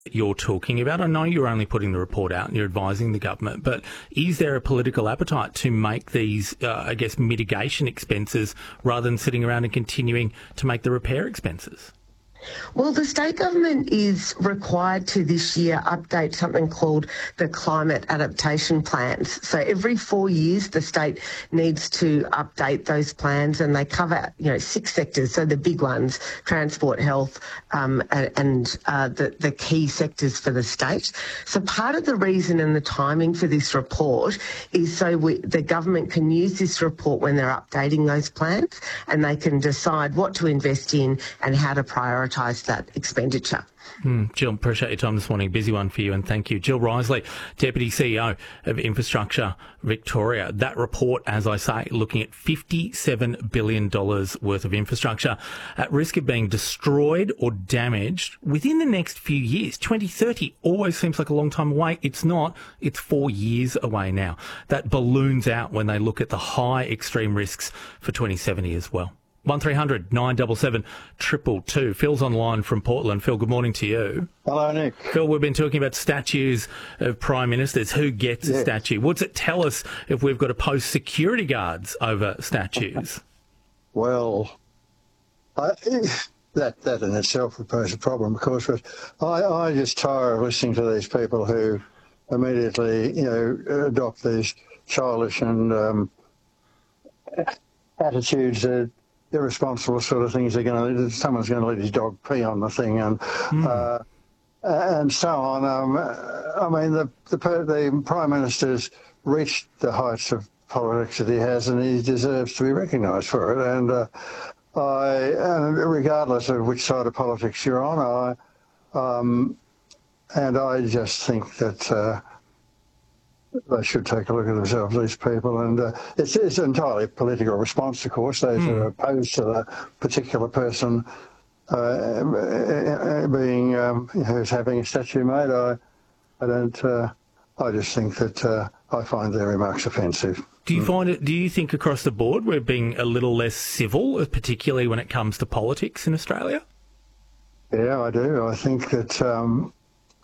you're talking about? I know you're only putting the report out and you're advising the government, but is there a political appetite to make these, mitigation expenses rather than sitting around and continuing to make the repair expenses? Well, the state government is required to this year update something called the climate adaptation plans. So every 4 years, the state needs to update those plans, and they cover, 6 sectors. So the big ones: transport, health, and the key sectors for the state. So part of the reason and the timing for this report is so the government can use this report when they're updating those plans, and they can decide what to invest in and how to prioritise that expenditure. Jill, appreciate your time this morning. Busy one for you, and thank you. Jill Risley, Deputy CEO of Infrastructure Victoria. That report, as I say, looking at $57 billion worth of infrastructure at risk of being destroyed or damaged within the next few years. 2030 always seems like a long time away. It's not. It's 4 years away now. That balloons out when they look at the high extreme risks for 2070 as well. 1300 977 222. Phil's online from Portland. Phil, good morning to you. Hello, Nick. Phil, we've been talking about statues of prime ministers. Who gets a statue? What's it tell us if we've got to post security guards over statues? Well, that in itself would pose a problem, of course. But I just tire of listening to these people who immediately, adopt these childish and attitudes that irresponsible sort of things. Someone's going to let his dog pee on the thing, and so on. The Prime Minister's reached the heights of politics that he has, and he deserves to be recognised for it. And regardless of which side of politics you're on, I just think that they should take a look at themselves, these people, and it's entirely a political response, of course. Those who are opposed to the particular person being who's having a statue made. I just think that I find their remarks offensive. Do you think across the board we're being a little less civil, particularly when it comes to politics in Australia? Yeah, I do. I think that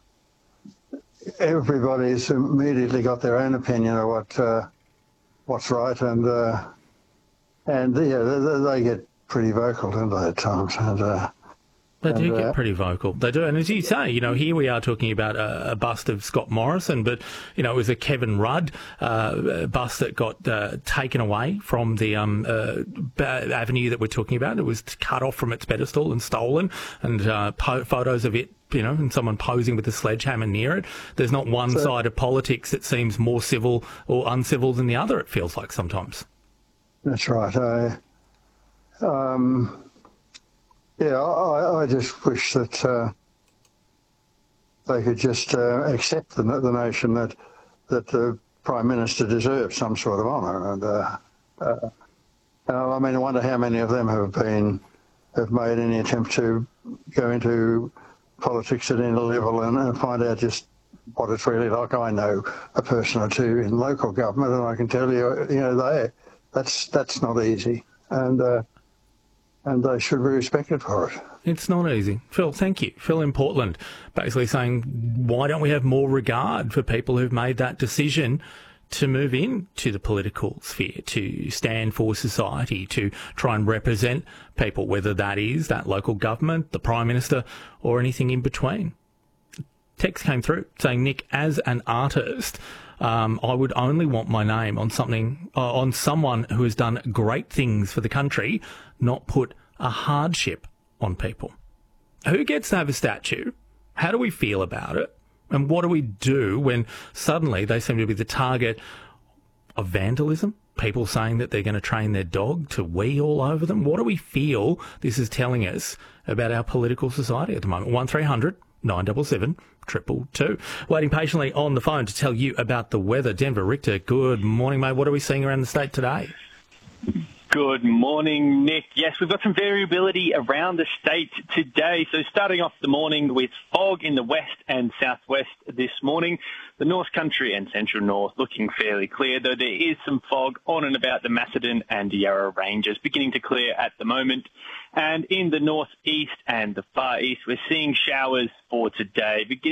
everybody's immediately got their own opinion of what's right, and they get pretty vocal, don't they, at times? They do get pretty vocal. They do. And as you say, here we are talking about a bust of Scott Morrison, but, it was a Kevin Rudd bust that got taken away from the avenue that we're talking about. It was cut off from its pedestal and stolen, and photos of it, and someone posing with a sledgehammer near it. There's not one side of politics that seems more civil or uncivil than the other, it feels like sometimes. That's right. I just wish that they could just accept the notion that the Prime Minister deserves some sort of honour. And I wonder how many of them have made any attempt to go into politics at any level and find out just what it's really like. I know a person or two in local government, and I can tell you, that's not easy, and they should be respected for it. It's not easy. Phil, thank you. Phil in Portland, basically saying, why don't we have more regard for people who've made that decision to move into the political sphere, to stand for society, to try and represent people, whether that is that local government, the Prime Minister, or anything in between. Text came through saying, Nick, as an artist, I would only want my name on someone who has done great things for the country, not put a hardship on people. Who gets to have a statue? How do we feel about it? And what do we do when suddenly they seem to be the target of vandalism? People saying that they're going to train their dog to wee all over them? What do we feel this is telling us about our political society at the moment? 1300 977 222. Waiting patiently on the phone to tell you about the weather. Denver Richter, good morning, mate. What are we seeing around the state today? Good morning, Nick. Yes, we've got some variability around the state today. So starting off the morning with fog in the west and southwest this morning. The North Country and Central North looking fairly clear, though there is some fog on and about the Macedon and Yarra Ranges, beginning to clear at the moment. And in the northeast and the far east, we're seeing showers for today, beginning